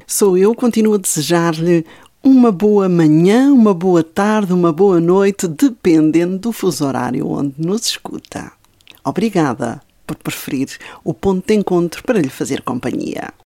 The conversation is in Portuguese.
Sou eu, continuo a desejar-lhe uma boa manhã, uma boa tarde, uma boa noite, dependendo do fuso horário onde nos escuta. Obrigada por preferir o ponto de encontro para lhe fazer companhia.